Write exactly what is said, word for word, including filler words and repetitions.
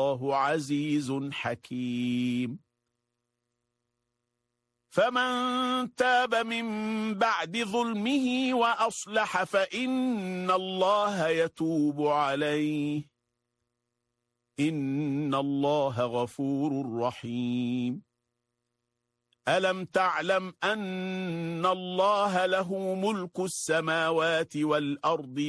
والله عزيز حكيم. فمن تاب من بعد ظلمه وأصلح فإن الله يتوب عليه إن الله غفور رحيم. ألم تعلم أن الله له ملك السماوات والأرض